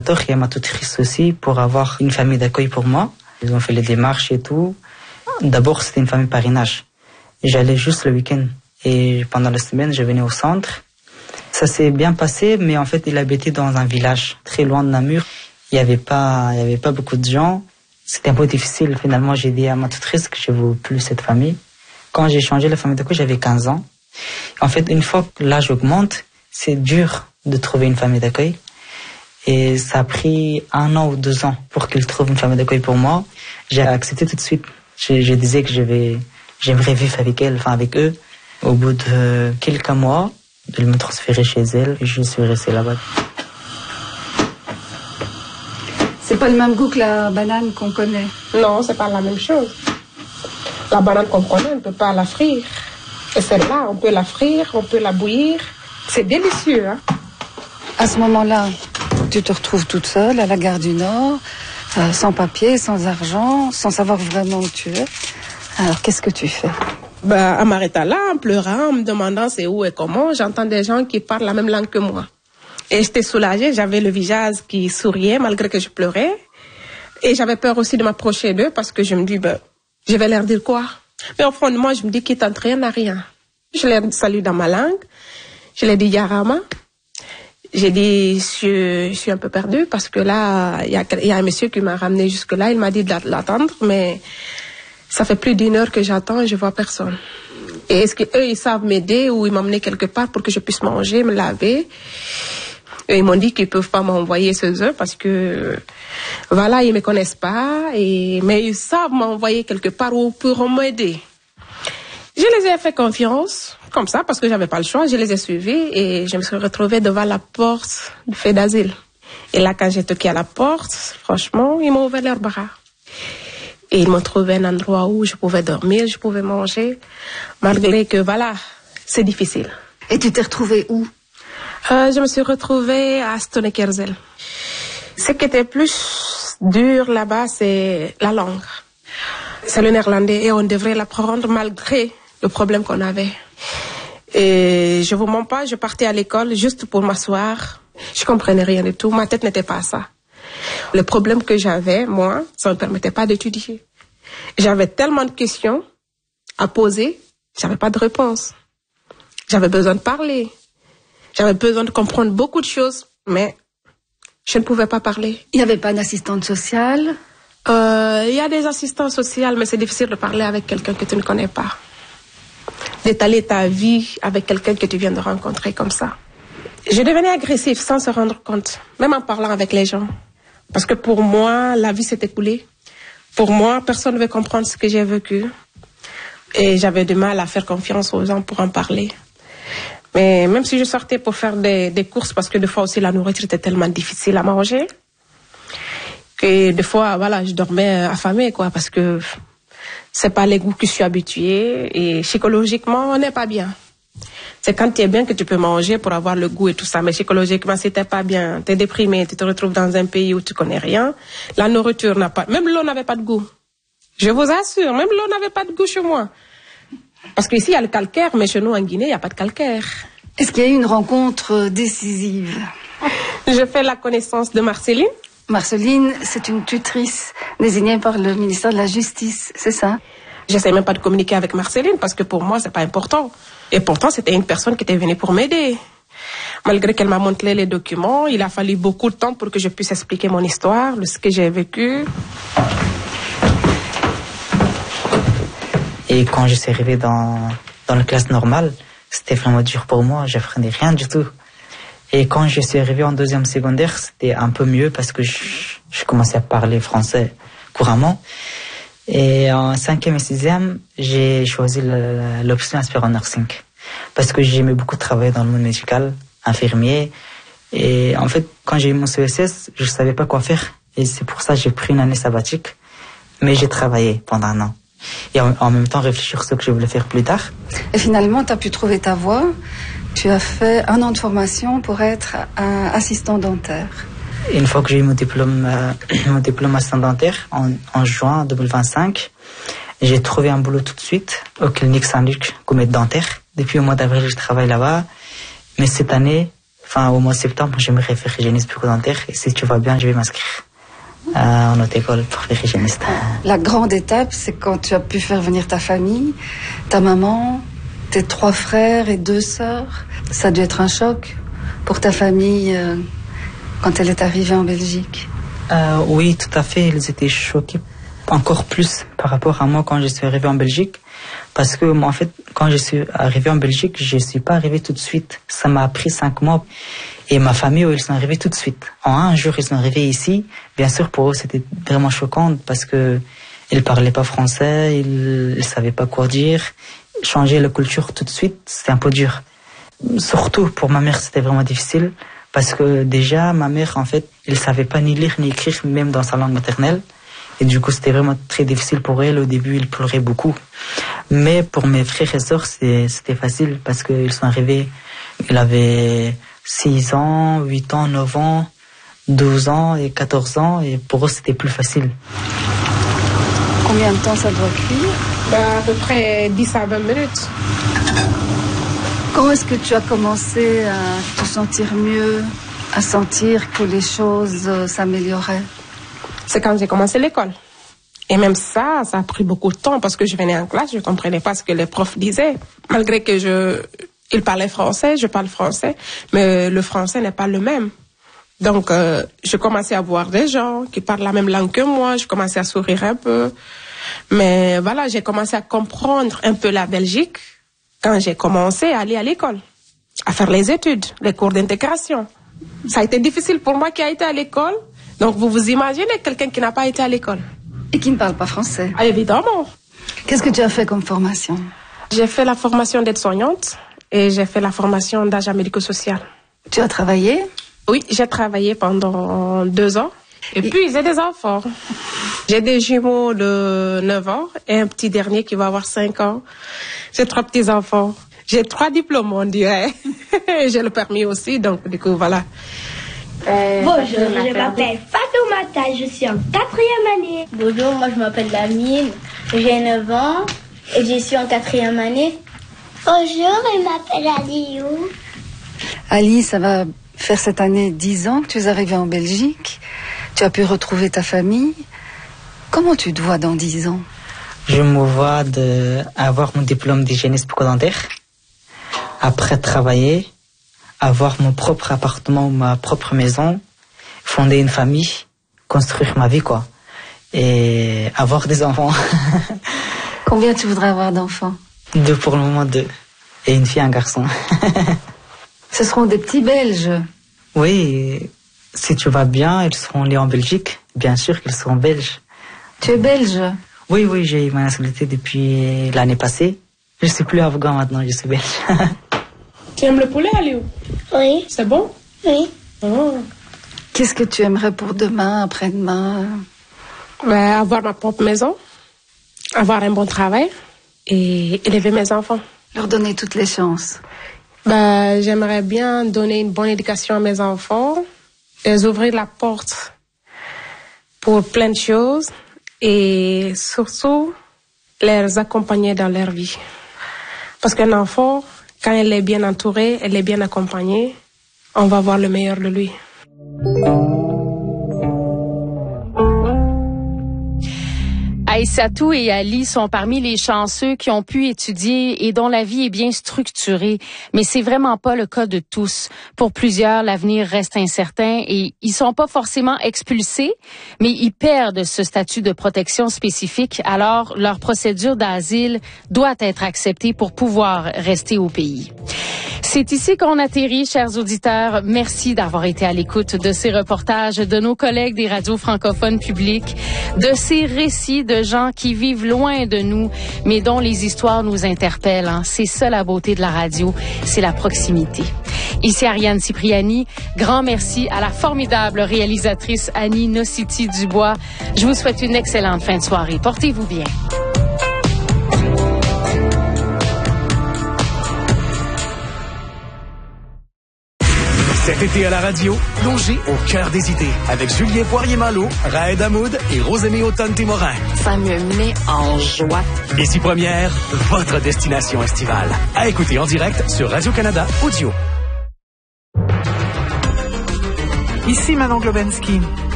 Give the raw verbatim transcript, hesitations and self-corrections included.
Il y a ma tutrice aussi pour avoir une famille d'accueil pour moi. Ils ont fait les démarches et tout. D'abord, c'était une famille parrainage. J'allais juste le week-end. Et pendant la semaine, je venais au centre. Ça s'est bien passé, mais en fait, il habitait dans un village très loin de Namur. Il n'y avait pas, il y avait pas beaucoup de gens. C'était un peu difficile. Finalement, j'ai dit à ma tutrice que je ne veux plus cette famille. Quand j'ai changé la famille d'accueil, j'avais quinze ans. En fait, une fois que l'âge augmente, c'est dur de trouver une famille d'accueil. Et ça a pris un an ou deux ans pour qu'il trouve une famille d'accueil pour moi. J'ai accepté tout de suite. Je, je disais que je vais, j'aimerais vivre avec elle, enfin avec eux. Au bout de quelques mois, elle me transférait chez elle et je suis restée là-bas. C'est pas le même goût que la banane qu'on connaît. Non, c'est pas la même chose. La banane qu'on connaît, on ne peut pas la frire. Et celle-là, on peut la frire, on peut la bouillir. C'est délicieux, hein. À ce moment-là, tu te retrouves toute seule à la gare du Nord, euh, sans papier, sans argent, sans savoir vraiment où tu es. Alors, qu'est-ce que tu fais? Ben, en m'arrêtant là, en pleurant, en me demandant c'est où et comment, j'entends des gens qui parlent la même langue que moi. Et j'étais soulagée, j'avais le visage qui souriait malgré que je pleurais. Et j'avais peur aussi de m'approcher d'eux parce que je me dis, ben, je vais leur dire quoi? Mais au fond de moi, je me dis qu'ils tentent rien à rien. Je les salue dans ma langue. Je leur dis Yarama. J'ai dit, je, je suis un peu perdue parce que là, il y a, y a un monsieur qui m'a ramené jusque-là. Il m'a dit de l'attendre, mais ça fait plus d'une heure que j'attends et je vois personne. Et est-ce qu'eux, ils savent m'aider ou ils m'emmener quelque part pour que je puisse manger, me laver? Et ils m'ont dit qu'ils peuvent pas m'envoyer ces œufs parce que, voilà, ils me connaissent pas, et, mais ils savent m'envoyer quelque part où ils pourront m'aider. Je les ai fait confiance, comme ça, parce que j'avais pas le choix. Je les ai suivis et je me suis retrouvée devant la porte du fait d'asile. Et là, quand j'ai toqué à la porte, franchement, ils m'ont ouvert leurs bras. Et ils m'ont trouvé un endroit où je pouvais dormir, je pouvais manger, malgré que, voilà, c'est difficile. Et tu t'es retrouvée où? euh, Je me suis retrouvée à Stonekerzel. Ce qui était plus dur là-bas, c'est la langue. C'est le néerlandais et on devrait l'apprendre malgré le problème qu'on avait. Et je vous mens pas, je partais à l'école juste pour m'asseoir. Je comprenais rien du tout, ma tête n'était pas à ça. Le problème que j'avais, moi, ça ne me permettait pas d'étudier. J'avais tellement de questions à poser, j'avais pas de réponse. J'avais besoin de parler. J'avais besoin de comprendre beaucoup de choses, mais je ne pouvais pas parler. Il n'y avait pas d'assistante sociale? Euh, il y a des assistants sociaux, mais c'est difficile de parler avec quelqu'un que tu ne connais pas. D'étaler ta vie avec quelqu'un que tu viens de rencontrer comme ça. Je devenais agressive sans se rendre compte, même en parlant avec les gens. Parce que pour moi, la vie s'est écoulée. Pour moi, personne ne veut comprendre ce que j'ai vécu. Et j'avais du mal à faire confiance aux gens pour en parler. Mais même si je sortais pour faire des, des courses, parce que des fois aussi la nourriture était tellement difficile à manger, que des fois, voilà, je dormais affamée, quoi, parce que c'est pas les goûts que je suis habituée et psychologiquement, on n'est pas bien. C'est quand tu es bien que tu peux manger pour avoir le goût et tout ça, mais psychologiquement, si t'es pas bien, t'es déprimé, tu te retrouves dans un pays où tu connais rien, la nourriture n'a pas, même l'eau n'avait pas de goût. Je vous assure, même l'eau n'avait pas de goût chez moi. Parce qu'ici, il y a le calcaire, mais chez nous, en Guinée, il n'y a pas de calcaire. Est-ce qu'il y a eu une rencontre décisive? Je fais la connaissance de Marceline. Marceline, c'est une tutrice désignée par le ministère de la Justice, c'est ça? J'essaie même pas de communiquer avec Marceline parce que pour moi, c'est pas important. Et pourtant, c'était une personne qui était venue pour m'aider. Malgré qu'elle m'a montré les documents, il a fallu beaucoup de temps pour que je puisse expliquer mon histoire, ce que j'ai vécu. Et quand je suis arrivée dans, dans la classe normale, c'était vraiment dur pour moi, je n'apprenais rien du tout. Et quand je suis arrivée en deuxième secondaire, c'était un peu mieux parce que je, je commençais à parler français couramment. Et en cinquième et sixième, j'ai choisi l'option Aspirant Nursing parce que j'aimais beaucoup travailler dans le monde médical, infirmier. Et en fait, quand j'ai eu mon C E S S, je ne savais pas quoi faire. Et c'est pour ça que j'ai pris une année sabbatique. Mais j'ai travaillé pendant un an. Et en, en même temps, réfléchir sur ce que je voulais faire plus tard. Et finalement, tu as pu trouver ta voie. Tu as fait un an de formation pour être un assistant dentaire. Une fois que j'ai eu mon diplôme, euh, mon diplôme assistant dentaire en, en juin deux mille vingt-cinq, j'ai trouvé un boulot tout de suite au clinique Saint-Luc comme aide dentaire. Depuis le mois d'avril, je travaille là-bas. Mais cette année, enfin, au mois de septembre, j'aimerais faire hygiéniste bucco-dentaire. Et si tu vas bien, je vais m'inscrire à notre école pour faire hygiéniste. La grande étape, c'est quand tu as pu faire venir ta famille, ta maman, tes trois frères et deux sœurs. Ça a dû être un choc pour ta famille euh, quand elle est arrivée en Belgique. Euh, oui, tout à fait. Ils étaient choqués encore plus par rapport à moi quand je suis arrivé en Belgique. Parce que, en fait, quand je suis arrivé en Belgique, je ne suis pas arrivé tout de suite. Ça m'a pris cinq mois. Et ma famille, ils sont arrivés tout de suite. En un jour, ils sont arrivés ici. Bien sûr, pour eux, c'était vraiment choquant parce que ils ne parlaient pas français, ils ne savaient pas quoi dire. Changer la culture tout de suite, c'était un peu dur. Surtout pour ma mère, c'était vraiment difficile. Parce que déjà, ma mère, en fait, elle ne savait pas ni lire ni écrire, même dans sa langue maternelle. Et du coup, c'était vraiment très difficile pour elle. Au début, elle pleurait beaucoup. Mais pour mes frères et sœurs, c'était facile parce qu'ils sont arrivés, ils avaient six ans, huit ans, neuf ans, douze ans et quatorze ans. Et pour eux, c'était plus facile. Combien de temps ça doit cuire? Ben, à peu près dix à vingt minutes. Quand est-ce que tu as commencé à te sentir mieux, à sentir que les choses euh, s'amélioraient? C'est quand j'ai commencé l'école. Et même ça, ça a pris beaucoup de temps parce que je venais en classe, je ne comprenais pas ce que les profs disaient. Malgré que je, ils parlaient français, je parle français, mais le français n'est pas le même. Donc, euh, je commençais à voir des gens qui parlent la même langue que moi, je commençais à sourire un peu. Mais voilà, j'ai commencé à comprendre un peu la Belgique quand j'ai commencé à aller à l'école, à faire les études, les cours d'intégration. Ça a été difficile pour moi qui a été à l'école. Donc, vous vous imaginez quelqu'un qui n'a pas été à l'école. Et qui ne parle pas français. Ah, évidemment. Qu'est-ce que tu as fait comme formation? J'ai fait la formation d'aide-soignante et j'ai fait la formation d'agent médico-social. Tu as travaillé? Oui, j'ai travaillé pendant deux ans. Et, et puis, j'ai des enfants. J'ai des jumeaux de neuf ans et un petit dernier qui va avoir cinq ans. J'ai trois petits-enfants. J'ai trois diplômes, on dirait. J'ai le permis aussi, donc du coup, voilà. Euh, Bonjour, je m'appelle Fatoumata, je suis en quatrième année. Bonjour, moi je m'appelle Lamine, j'ai neuf ans et je suis en quatrième année. Bonjour, je m'appelle Aliou. Ali, ça va faire cette année dix ans que tu es arrivée en Belgique. Tu as pu retrouver ta famille. Comment tu te vois dans dix ans? Je me vois de avoir mon diplôme d'hygiéniste bucco-dentaire, après travailler, avoir mon propre appartement, ma propre maison, fonder une famille, construire ma vie, quoi. Et avoir des enfants. Combien tu voudrais avoir d'enfants? Deux pour le moment, deux. Et une fille et un garçon. Ce seront des petits Belges? Oui, si tu vas bien, ils seront nés en Belgique. Bien sûr qu'ils seront belges. Tu es belge? Oui, oui, j'ai eu ma nationalité depuis l'année passée. Je suis plus afghan maintenant, je suis belge. Tu aimes le poulet, Aliou? Oui. C'est bon? Oui. Oh. Qu'est-ce que tu aimerais pour demain, après-demain? Ben, avoir ma propre maison, avoir un bon travail et élever mes enfants. Leur donner toutes les chances. Ben, j'aimerais bien donner une bonne éducation à mes enfants, les ouvrir la porte pour plein de choses et surtout les accompagner dans leur vie. Parce qu'un enfant, quand elle est bien entourée, elle est bien accompagnée, on va voir le meilleur de lui. Aïssatou et Ali sont parmi les chanceux qui ont pu étudier et dont la vie est bien structurée. Mais c'est vraiment pas le cas de tous. Pour plusieurs, l'avenir reste incertain et ils sont pas forcément expulsés, mais ils perdent ce statut de protection spécifique. Alors, leur procédure d'asile doit être acceptée pour pouvoir rester au pays. C'est ici qu'on atterrit, chers auditeurs. Merci d'avoir été à l'écoute de ces reportages de nos collègues des radios francophones publiques, de ces récits de gens qui vivent loin de nous, mais dont les histoires nous interpellent. Hein. C'est ça la beauté de la radio, c'est la proximité. Ici Ariane Cipriani, grand merci à la formidable réalisatrice Annie Nocity-Dubois. Je vous souhaite une excellente fin de soirée. Portez-vous bien. Cet été à la radio, plongez au cœur des idées avec Julien Poirier-Malo, Raed Hamoud et Rosemée Automne-Témorin. Ça me met en joie. Ici Première, votre destination estivale. À écouter en direct sur Radio-Canada Audio. Ici Manon Globensky.